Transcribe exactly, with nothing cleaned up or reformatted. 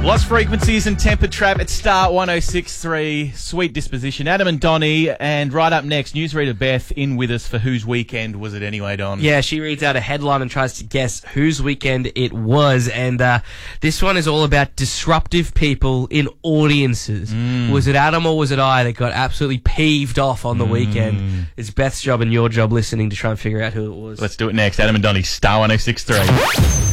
Lost Frequencies and Tempered Trap at Star one oh six point three. Sweet disposition. Adam and Donnie. And right up next, newsreader Beth in with us for Whose Weekend Was It Anyway, Don? Yeah, she reads out a headline and tries to guess whose weekend it was. And uh, this one is all about disruptive people in audiences. Mm. Was it Adam or was it I that got absolutely peeved off on the mm. weekend? It's Beth's job and your job listening to try and figure out who it was. Let's do it next. Adam and Donnie, Star one oh six point three.